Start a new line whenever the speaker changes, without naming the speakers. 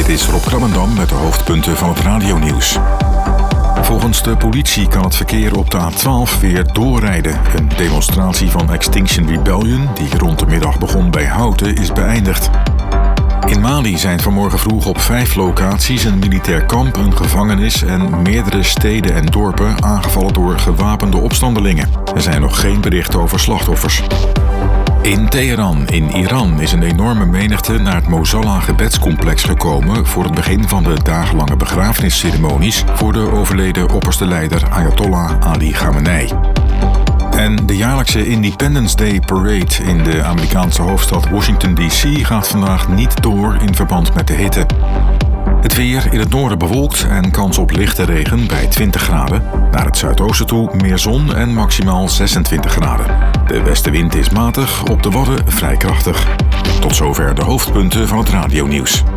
Dit is Rob Krabbendam met de hoofdpunten van het radionieuws. Volgens de politie kan het verkeer op de A12 weer doorrijden. Een demonstratie van Extinction Rebellion, die rond de middag begon bij Houten, is beëindigd. In Mali zijn vanmorgen vroeg op 5 locaties een militair kamp, een gevangenis en meerdere steden en dorpen aangevallen door gewapende opstandelingen. Er zijn nog geen berichten over slachtoffers. In Teheran, in Iran, is een enorme menigte naar het Mosalla-gebedscomplex gekomen voor het begin van de dagenlange begrafenisceremonies voor de overleden opperste leider Ayatollah Ali Khamenei. En de jaarlijkse Independence Day Parade in de Amerikaanse hoofdstad Washington D.C. gaat vandaag niet door in verband met de hitte. Het weer in het noorden bewolkt en kans op lichte regen bij 20 graden. Naar het zuidoosten toe meer zon en maximaal 26 graden. De westenwind is matig, op de Wadden vrij krachtig. Tot zover de hoofdpunten van het radionieuws.